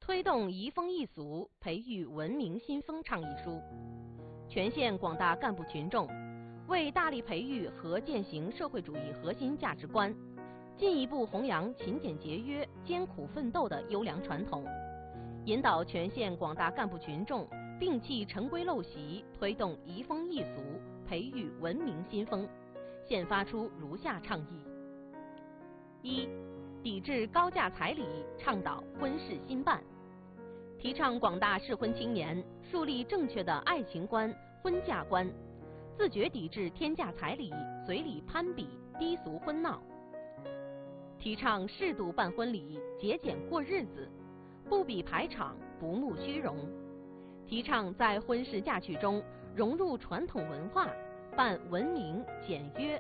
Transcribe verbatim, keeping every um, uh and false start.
推动移风易俗，培育文明新风倡议书，全县广大干部群众为大力培育和践行社会主义核心价值观，进一步弘扬勤俭节约、艰苦奋斗的优良传统，引导全县广大干部群众摒弃陈规陋习，推动移风易俗，培育文明新风，现发出如下倡议：一、抵制高价彩礼，倡导婚事新办，提倡广大适婚青年树立正确的爱情观、婚嫁观，自觉抵制天价彩礼、随礼攀比、低俗婚闹，提倡适度办婚礼，节俭过日子，不比排场，不慕虚荣，提倡在婚事嫁娶中融入传统文化，办文明、简约、